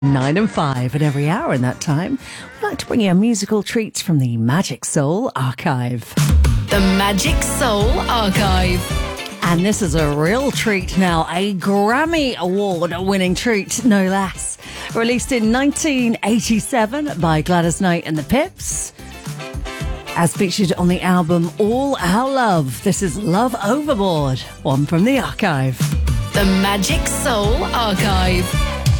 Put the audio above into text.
9 and 5 at every hour in that time. We'd like to bring you musical treats from the Magic Soul Archive. The Magic Soul Archive. And this is a real treat now, a Grammy Award-winning treat, no less. Released in 1987 by Gladys Knight and the Pips. As featured on the album All Our Love, this is Love Overboard, one from the archive. The Magic Soul Archive.